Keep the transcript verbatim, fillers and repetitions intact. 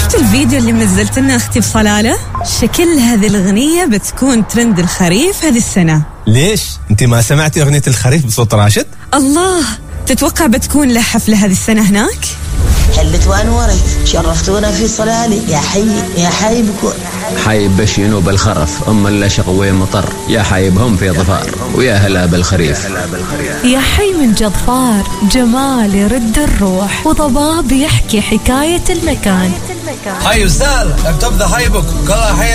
شفت الفيديو اللي منزلت لنا أختي بصلالة؟ شكل هذه الأغنية بتكون ترند الخريف هذه السنة. ليش؟ أنت ما سمعتي أغنية الخريف بصوت راشد؟ الله، تتوقع بتكون له حفلة هذه السنة هناك؟ حلت وانورت شرفتونا في صلالي يا حي يا حي بكون حي بشينو بالخرف أم اللشق ومطر يا حيبهم في ظفار ويا هلا بالخريف يا حي من جظفار جمال يرد الروح وضباب يحكي حكاية المكان. هاي وسال اكتب ذا هاي بك